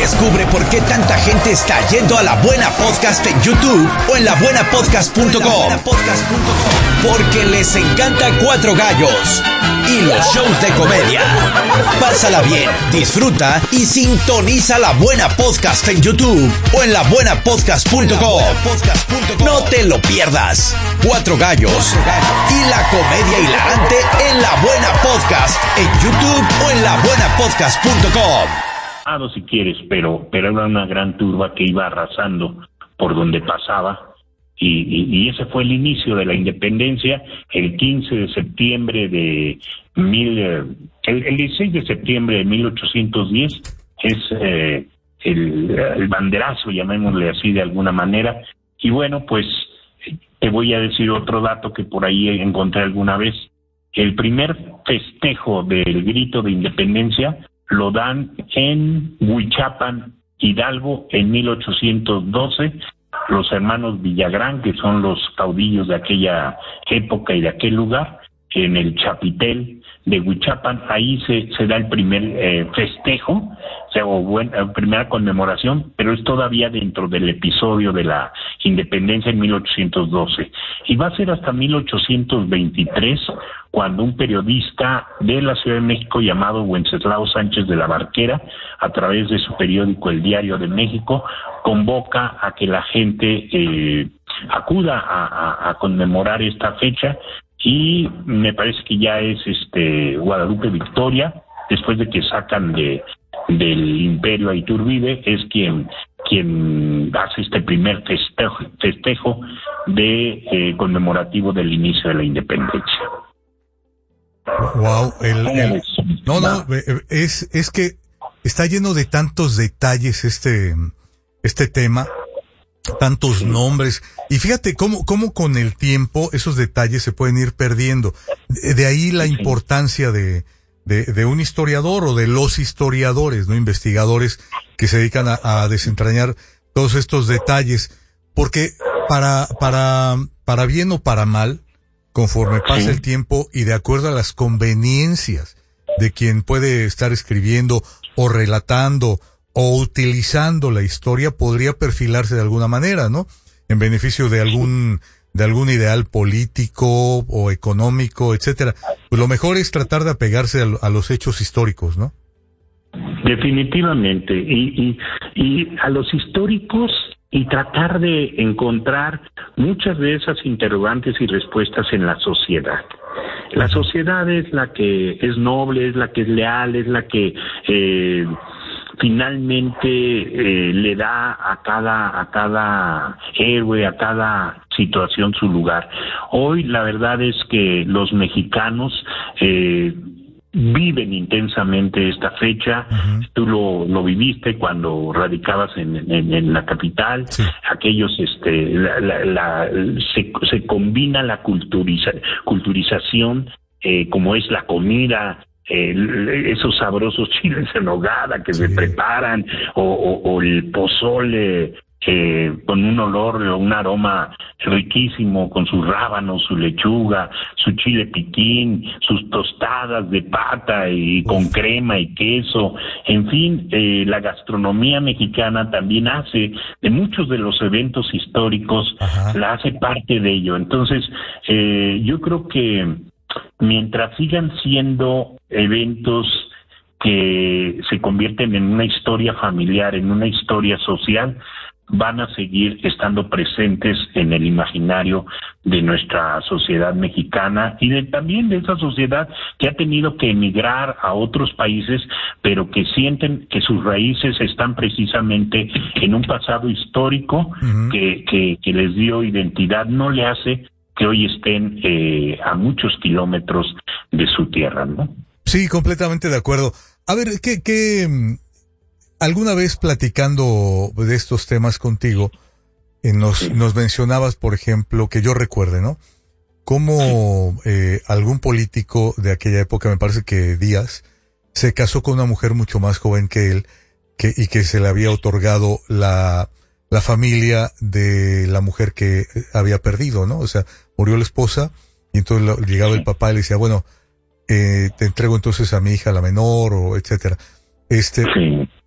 Descubre por qué tanta gente está yendo a La Buena Podcast en YouTube o en labuenapodcast.com. Porque les encanta Cuatro Gallos y los shows de comedia. Pásala bien, disfruta y sintoniza La Buena Podcast en YouTube o en labuenapodcast.com. No te lo pierdas. Cuatro Gallos y la comedia hilarante en La Buena Podcast en YouTube o en labuenapodcast.com. Si quieres, pero era una gran turba que iba arrasando por donde pasaba, y ese fue el inicio de la independencia, el 15 de septiembre de el 16 de septiembre de 1810 es el banderazo, llamémosle así de alguna manera. Y bueno, pues te voy a decir otro dato que por ahí encontré alguna vez. El primer festejo del grito de independencia lo dan en Huichapan, Hidalgo, en 1812, los hermanos Villagrán, que son los caudillos de aquella época y de aquel lugar, en el Chapitel de Huichapan. Ahí se da el primer festejo, primera conmemoración, pero es todavía dentro del episodio de la independencia en 1812. Y va a ser hasta 1823, cuando un periodista de la Ciudad de México llamado Wenceslao Sánchez de la Barquera, a través de su periódico El Diario de México, convoca a que la gente acuda a conmemorar esta fecha, y me parece que ya es Guadalupe Victoria, después de que sacan del Imperio a Iturbide, es quien hace este primer festejo de conmemorativo del inicio de la independencia. Wow, es que está lleno de tantos detalles este tema, tantos nombres, y fíjate cómo con el tiempo esos detalles se pueden ir perdiendo. De ahí la importancia de un historiador o de los historiadores, no investigadores que se dedican a desentrañar todos estos detalles, porque para bien o para mal, conforme pasa el tiempo y de acuerdo a las conveniencias de quien puede estar escribiendo o relatando o utilizando la historia, podría perfilarse de alguna manera, ¿no? En beneficio de algún ideal político o económico, etcétera. Pues lo mejor es tratar de apegarse a los hechos históricos, ¿no? Definitivamente. Y a los históricos, y tratar de encontrar muchas de esas interrogantes y respuestas en la sociedad. La sociedad es la que es noble, es la que es leal, es la que finalmente le da a cada héroe, a cada situación su lugar. Hoy la verdad es que los mexicanos viven intensamente esta fecha. Uh-huh. Tú lo viviste cuando radicabas en la capital. Sí. Aquellos se combina la culturización, como es la comida, esos sabrosos chiles en nogada que se preparan, o el pozole con un olor o un aroma riquísimo, con sus rábanos, su lechuga, su chile piquín, sus tostadas de pata y con crema y queso. En fin, la gastronomía mexicana también hace de muchos de los eventos históricos, la hace parte de ello. Entonces, yo creo que mientras sigan siendo eventos que se convierten en una historia familiar, en una historia social, van a seguir estando presentes en el imaginario de nuestra sociedad mexicana y también de esa sociedad que ha tenido que emigrar a otros países, pero que sienten que sus raíces están precisamente en un pasado histórico que les dio identidad. No le hace que hoy estén a muchos kilómetros de su tierra, ¿no? Sí, completamente de acuerdo. A ver, ¿qué alguna vez platicando de estos temas contigo, nos mencionabas, por ejemplo, que yo recuerde, ¿no? Cómo algún político de aquella época, me parece que Díaz, se casó con una mujer mucho más joven que él, y que se le había otorgado la familia de la mujer que había perdido, ¿no? O sea, murió la esposa, y entonces llegaba el papá y le decía, bueno, te entrego entonces a mi hija, la menor, o etcétera.